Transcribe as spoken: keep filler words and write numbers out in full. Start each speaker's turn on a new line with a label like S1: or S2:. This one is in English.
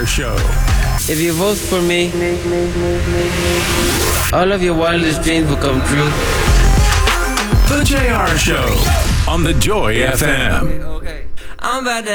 S1: R Show.
S2: If you vote for me, all of your wildest dreams will come true.
S1: The J R Show on the Joy F M.
S2: Okay, I'm about to